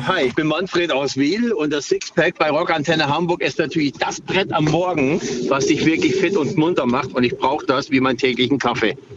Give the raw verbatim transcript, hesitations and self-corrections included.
Hi, ich bin Manfred aus Wiel und das Sixpack bei Rockantenne Hamburg ist natürlich das Brett am Morgen, was dich wirklich fit und munter macht und ich brauche das wie meinen täglichen Kaffee.